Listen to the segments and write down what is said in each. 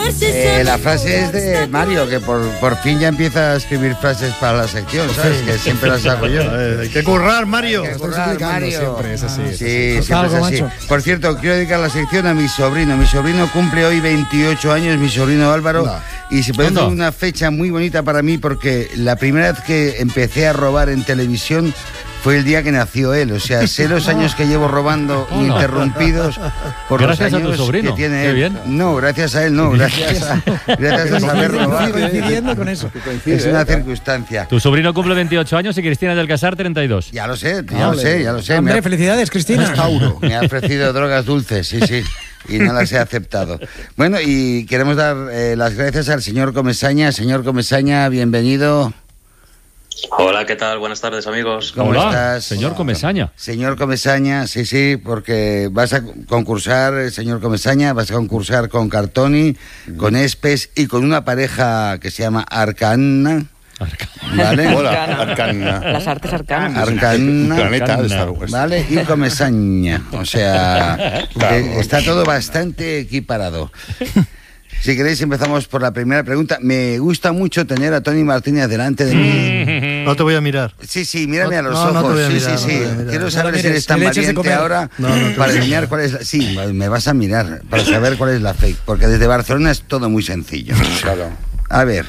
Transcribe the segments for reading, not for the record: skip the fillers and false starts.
La frase es de Mario, que por fin ya empieza a escribir frases para la sección, ¿sabes? Que siempre las hago yo. Hay que currar, Mario. Hay que currar, Mario. Siempre es así. Sí, siempre es así. Por cierto, quiero dedicar la sección a mi sobrino. Mi sobrino cumple hoy 28 años, mi sobrino Álvaro. No. Y se puede hacer una fecha muy bonita para mí porque la primera vez que empecé a robar en televisión fue el día que nació él. O sea, sé los años que llevo robando ininterrumpidos por gracias los años a tu sobrino. que tiene Qué él. Bien. No, gracias a él no. Gracias a saber robar. Coincidiendo con eso. Es una circunstancia. Tu sobrino cumple 28 años y Cristina del Casar 32. Ya lo sé, ya lo sé. Hombre, felicidades, Cristina. Me ha ofrecido drogas dulces, sí. Y no las he aceptado. Bueno, y queremos dar las gracias al señor Comesaña. Señor Comesaña, bienvenido. Hola, ¿qué tal? Buenas tardes, amigos. ¿Cómo estás? Señor Comesaña. Señor Comesaña, sí, porque vas a concursar, señor Comesaña, vas a concursar con Cartoni, con Espes y con una pareja que se llama Arcana. ¿Vale? Hola, Arcana. Las artes arcanas. Arcana. Planeta de Star Wars. ¿Vale? Y Comesaña. O sea, está todo bastante equiparado. Si queréis empezamos por la primera pregunta. Me gusta mucho tener a Tony Martínez delante de mí. No te voy a mirar. Sí, mírame a los ojos. No te voy a mirar, Sí. no te voy a mirar. Quiero saber si eres tan valiente ahora para adivinar cuál es la... Sí, me vas a mirar para saber cuál es la fake. Porque desde Barcelona es todo muy sencillo. Claro. A ver.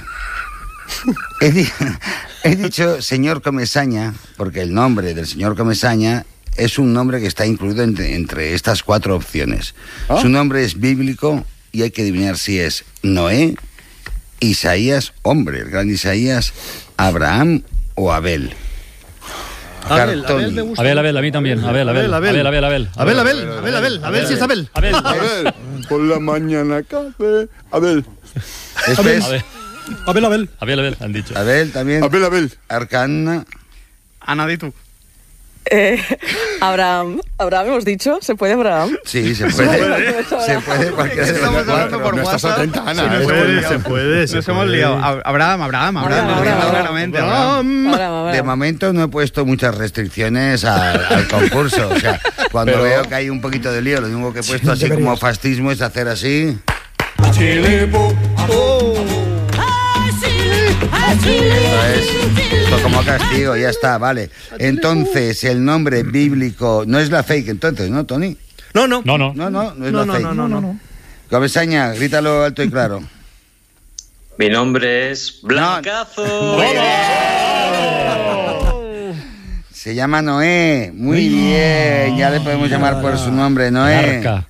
He dicho señor Comesaña porque el nombre del señor Comesaña es un nombre que está incluido entre estas 4 opciones. Su nombre es bíblico y hay que adivinar si es Noé, Isaías, hombre, el gran Isaías, Abraham o Abel. Abel me gusta. Abel, a mí también. Abel si es Abel. Abel, por la mañana café. Abel. Abel, han dicho. Abel también. Abel. Arcana. Ana, di tú. Abraham hemos dicho, ¿se puede Abraham? Sí, se puede. Se puede cualquiera de Estamos las 4. hablando por No estás WhatsApp. atenta, Ana. Se puede. Nos hemos liado. Abraham. Claramente. Abraham. De momento no he puesto muchas restricciones al concurso. O sea, cuando veo que hay un poquito de lío, lo único que he puesto así como fascismo es hacer así. Esto como castigo, ya está, vale. Entonces, el nombre bíblico no es la fake, entonces, ¿no, Tony? No. No es la fake. No. Comesaña, grítalo alto y claro. Mi nombre es Blancazo. Se llama Noé. Muy bien, ya le podemos llamar por su nombre, Noé. Arca.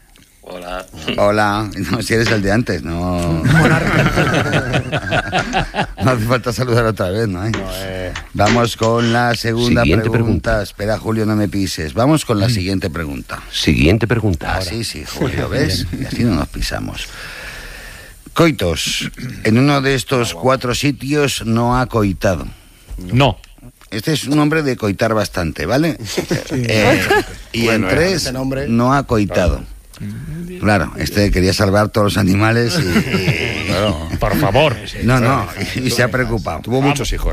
Hola. No, si eres el de antes, no. No hace falta saludar otra vez, ¿no? Vamos con la segunda pregunta. Espera, Julio, no me pises. Vamos con la siguiente pregunta. Siguiente pregunta. Ah, sí, Julio, ¿ves? Y así no nos pisamos. Coitos, en uno de estos 4 sitios no ha coitado. No. Este es un hombre de coitar bastante, ¿vale? Y bueno, en 3 no ha coitado. Claro, quería salvar todos los animales y Claro, por favor. No, y se ha preocupado. Tuvo muchos hijos.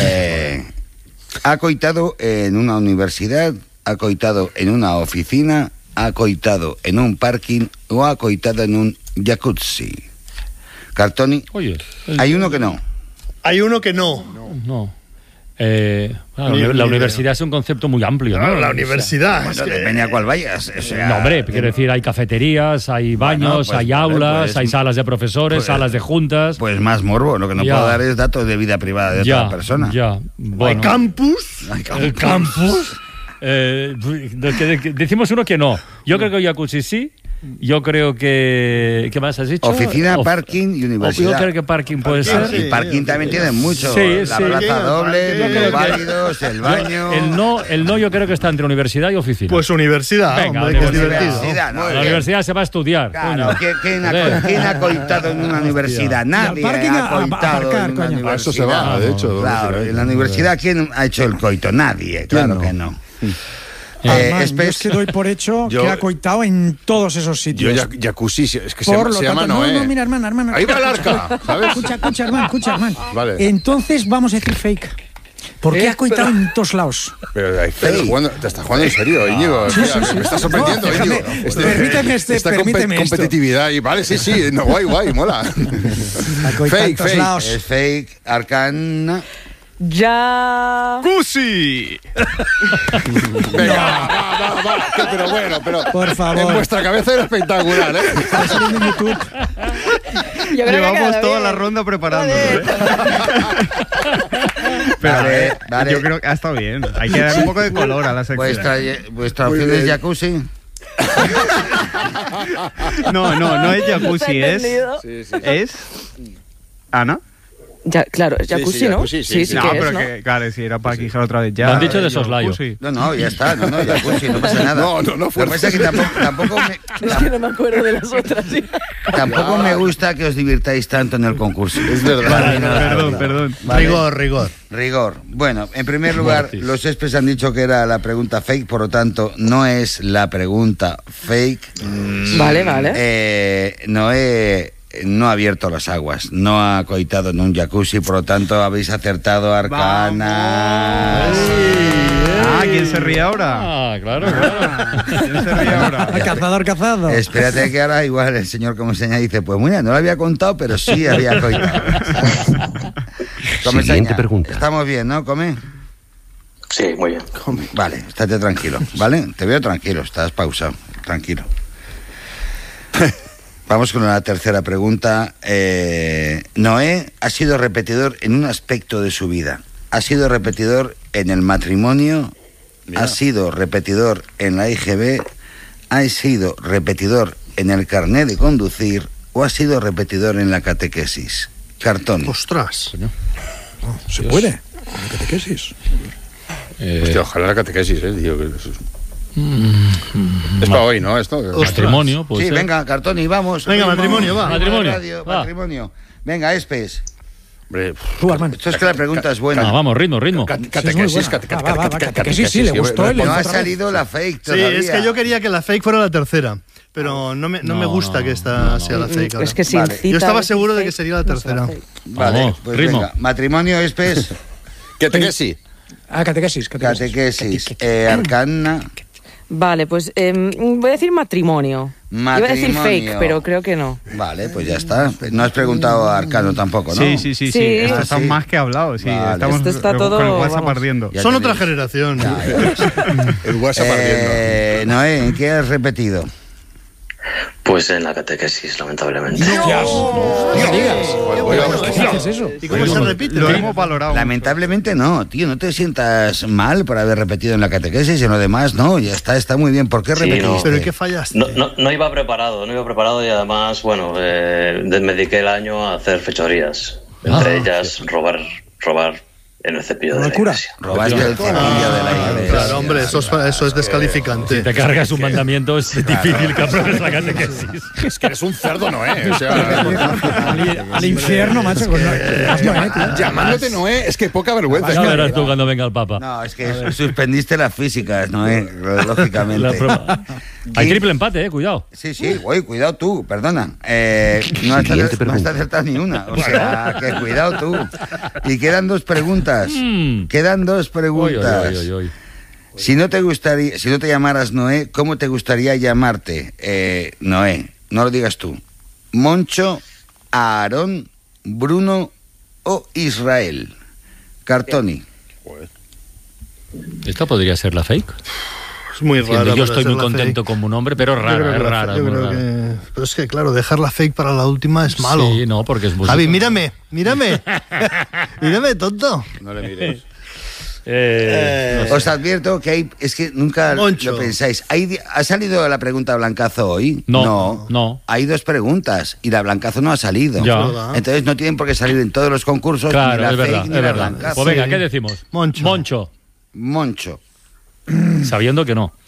Ha coitado en una universidad, ha coitado en una oficina, ha coitado en un parking o ha coitado en un jacuzzi. Cartoni, Oye, hay uno que no. No. La universidad es un concepto muy amplio, ¿no? Claro, la universidad. Bueno, depende a cuál vayas. O sea, No, hombre, quiero decir, hay cafeterías, hay baños, hay aulas, hay salas de profesores, salas de juntas. Pues más morbo, lo que no puedo dar es datos de vida privada de otra persona. Bueno. ¿Hay campus? ¿El campus? Decimos uno que no. Yo creo que jacuzzi sí. Yo creo que... ¿Qué más has dicho? Oficina, parking y universidad. Yo creo que parking puede ser. Y parking también tiene mucho. Sí, Plaza doble, los válidos, el baño... El no yo creo que está entre universidad y oficina. Pues universidad, venga, hombre, que es divertido. La universidad se va a estudiar. Claro, ¿quién ha coitado en una universidad? Nadie ha coitado en una universidad. Eso se va, de hecho. Claro, en la universidad, ¿quién ha hecho el coito? Nadie, claro que no. Yo es que doy por hecho que ha coitado en todos esos sitios. Yo jacuzzi, es que se llama tanto, Noé. No, mira, hermana. Ahí va el arca, ¿sabes? Escucha, hermano. Vale. Entonces vamos a decir fake. ¿Por qué has coitado en todos lados? Pero te estás jugando en serio, Íñigo. Sí. Me estás sorprendiendo, Íñigo. Permíteme competitividad y vale, sí, no, guay, mola. Fake. Es fake, Arcana. Ya... ¡Cusi! Venga, va. Pero bueno, por favor. En vuestra cabeza era espectacular, ¿eh? Está saliendo en YouTube. Yo creo que Llevamos toda bien. la ronda preparándolo, ¿eh? Pero Vale. yo creo que ha estado bien. Hay que dar un poco de color a la sección. Vuestra opción es jacuzzi. No es jacuzzi, ¿Se ha es Ana. Ya, claro, es jacuzzi, ¿no? Sí. No, que pero es, ¿no? que, claro, si era para quijar otra vez ya. Lo han dicho de soslayo. Jacuzzi. No, ya está. No, jacuzzi, no pasa nada. No, Lo que pasa es que tampoco Es que no me acuerdo de las otras. ¿Sí? tampoco me gusta que os divirtáis tanto en el concurso. Es verdad. Perdón. Vale. Rigor. Bueno, en primer lugar, los céspedes han dicho que era la pregunta fake, por lo tanto, no es la pregunta fake. Vale. Noé no ha abierto las aguas, no ha coitado en un jacuzzi, por lo tanto, habéis acertado, Arcanas. ¿Quién se ríe ahora? Claro. ¿Quién se ríe ahora? Cazador. Espérate que ahora igual el señor como enseña dice, pues mira, no lo había contado, pero sí había coitado. Siguiente pregunta. Estamos bien, ¿no? Come. Sí, muy bien. Vale, estate tranquilo, ¿vale? Te veo tranquilo, estás pausado, tranquilo. Vamos con la tercera pregunta. Noé ha sido repetidor en un aspecto de su vida. Ha sido repetidor en el matrimonio, ha sido repetidor en la IGB, ha sido repetidor en el carné de conducir o ha sido repetidor en la catequesis. Cartón. ¡Ostras! ¿Se puede? ¿La catequesis? Hostia, ojalá la catequesis, tío. Es para hoy, ¿no? Esto. Matrimonio, pues. Sí, venga, Cartoni, vamos. Venga, matrimonio, va. Matrimonio. Venga, Espes. Hombre, Tú, Armando. Esto es que la pregunta es buena. Vamos, ritmo. Catequesis, catequesis, sí, le gustó. No ha salido la fake Sí, todavía. es que yo quería que la fake fuera la tercera. Pero no me gusta que esta sea la fake ahora. Es que sin Vale. cita, Yo estaba a seguro de que veces sería la fake, no tercera. será fake. Vale, Vamos, pues ritmo. venga. Matrimonio, Espes. catequesis. Catequesis. Catequesis. Arcana. Vale, pues voy a decir matrimonio. Iba a decir fake, pero creo que no. Vale, pues ya está. No has preguntado a Arcano tampoco, ¿no? Sí. Sí. Esto está sí. más que hablado. Sí, Vale. estamos Esto está todo, con el WhatsApp vamos. ardiendo. Ya Son te otra digo. generación. El WhatsApp ardiendo. Noé, ¿en qué has repetido? Pues en la catequesis, lamentablemente. No digas. ¿Qué es eso? ¿Y cómo se repite? Lo hemos valorado. Lamentablemente no, tío, no te sientas mal por haber repetido en la catequesis y en lo demás, no, ya está muy bien. ¿Por qué Sí, repetiste? no. ¿Pero y qué fallaste? No iba preparado y además, bueno, me dediqué el año a hacer fechorías. Entre ellas, robar en el cepillo de la Locura. iglesia. Robaste el cepillo de la iglesia. Claro, hombre, eso es descalificante. Si te cargas un mandamiento es difícil que apruebes la catequesis. Es que eres un cerdo, Noé. O sea, Al infierno, macho. Con Noé, tío. llamándote Noé, es que poca vergüenza. Ya verás tú cuando venga el Papa. No, es que suspendiste las físicas, ¿no? Lógicamente. La prueba. Hay triple empate, cuidado. Sí, cuidado tú, perdona. No has acertado ni una. O sea, que cuidado tú. Y quedan dos preguntas. Quedan dos preguntas. Oy. Si no te llamaras Noé, ¿cómo te gustaría llamarte? Noé, no lo digas tú. Moncho, Aarón, Bruno o Israel. Cartoni. ¿Esta podría ser la fake? Es muy raro. Yo estoy muy contento con mi nombre, pero rara, es rara. Yo creo que... Pero es que, claro, dejar la fake para la última es malo. Sí, no, porque es música. Javi, mírame. Mírame, tonto. No le mires. Os advierto que es que nunca Moncho. lo pensáis. ¿Ha salido la pregunta Blancazo hoy? No. Hay dos preguntas y la Blancazo no ha salido. Ya. Entonces no tienen por qué salir en todos los concursos ni Claro, la es fake verdad, ni es la verdad. Blancazo. Pues venga, ¿qué decimos? Moncho. Moncho. Sabiendo que no.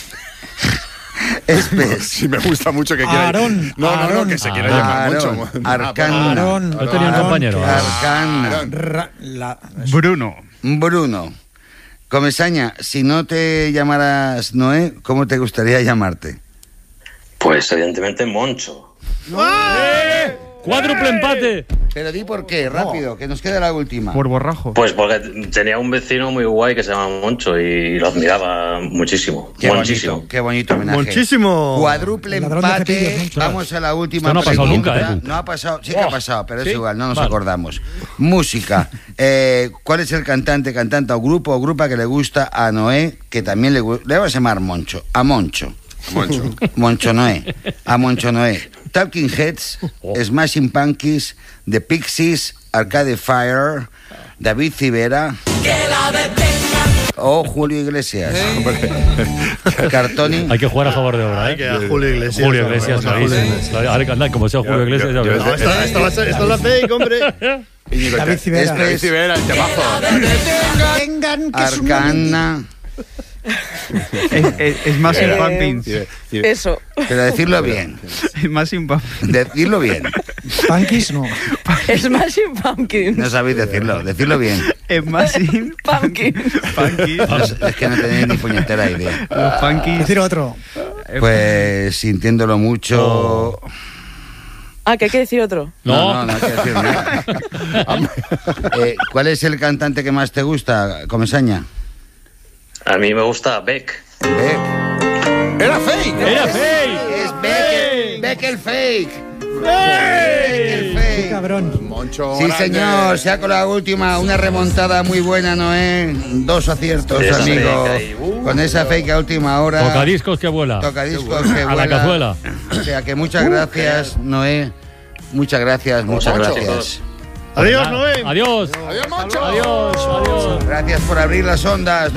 Espes. Sí, me gusta mucho que quiera. Aarón. No, que se quiera llamar mucho. Arcana. Aarón. Yo tenía un compañero. Arcana. Bruno. Comesaña, si no te llamaras Noé, ¿cómo te gustaría llamarte? Pues evidentemente Moncho. ¡Cuádruple empate! Pero di por qué, rápido, que nos queda la última. Por borrajo. Pues porque tenía un vecino muy guay que se llama Moncho y lo admiraba muchísimo. Qué bonito homenaje. Muchísimo. Cuádruple empate. Vamos a la última. Esto no ha pasado nunca, No ha pasado, sí que ha pasado, pero es igual, no nos acordamos. Música. ¿Cuál es el cantante o grupa que le gusta a Noé, que también le vamos a llamar Moncho? A Moncho. Moncho Noé. A Moncho Noé. Talking Heads, Smashing Pumpkins, The Pixies, Arcade Fire, David Civera o Julio Iglesias. Cartoni. Hay que jugar a favor de obra, ¿eh? Hay que a Julio Iglesias. Julio Iglesias, ahora que andar como sea Julio Iglesias. Esto es la fake, hombre. David Civera. David Civera, el temazo. Arcana. Es más Pumpkins. Eso. Pero decirlo bien. Es más Pumpkins. Decirlo bien. Punkis no. Es más Pumpkins. No sabéis decirlo bien. Es más Pumpkins. Es que no tenéis ni puñetera idea. Los Pumpkins. Decir otro. Pues sintiéndolo mucho. Ah, que hay que decir otro. No hay que decir nada. ¿Cuál es el cantante que más te gusta, Comesaña? A mí me gusta Beck. ¡Era fake! Es Beck el fake. Qué cabrón. Moncho. Sí, señor, se ha colado la última, una remontada muy buena, Noé. 2 aciertos, Esa amigo. fake Con esa fake a última hora. Tocadiscos que vuela. Tocadiscos que vuela. A la cazuela. O sea que muchas gracias, Noé. Muchas gracias. Adiós, Noé. Adiós. Adiós, Moncho. Adiós. Gracias por abrir las ondas.